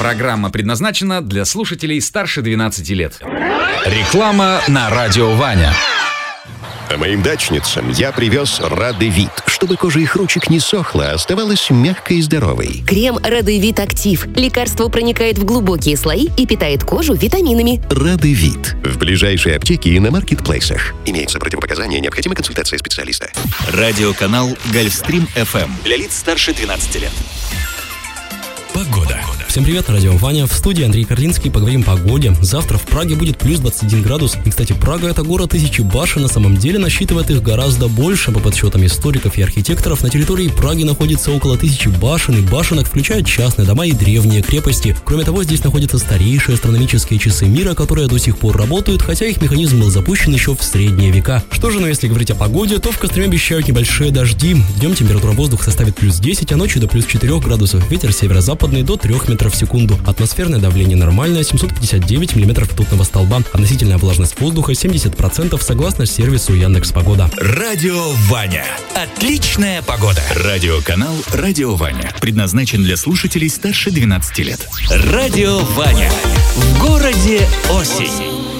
Программа предназначена для слушателей старше 12 лет. Реклама на радио Ваня. А моим дачницам я привез Радевит, чтобы кожа их ручек не сохла, а оставалась мягкой и здоровой. Крем Радевит Актив. Лекарство проникает в глубокие слои и питает кожу витаминами. Радевит. В ближайшей аптеке и на маркетплейсах. Имеются противопоказания, необходима консультация специалиста. Радиоканал Гольфстрим FM. Для лиц старше 12 лет. Погода. Всем привет, радио Ваня. В студии Андрей Карлинский. Поговорим о погоде. Завтра в Праге будет плюс 21 градус. И, кстати, Прага — это город тысячи башен. На самом деле насчитывает их гораздо больше. По подсчетам историков и архитекторов, на территории Праги находится около 1000 башен. И башенок включают частные дома и древние крепости. Кроме того, здесь находятся старейшие астрономические часы мира, которые до сих пор работают, хотя их механизм был запущен еще в средние века. Что же, если говорить о погоде, то в Костроме обещают небольшие дожди. Днем температура воздуха составит плюс 10, а ночью до плюс 4 градусов. Ветер северо-западный до 3 метров в секунду. Атмосферное давление нормальное, 759 миллиметров ртутного столба. Относительная влажность воздуха 70% согласно сервису Яндекс.Погода. Радио Ваня. Отличная погода. Радиоканал Радио Ваня. Предназначен для слушателей старше 12 лет. Радио Ваня. В городе осень.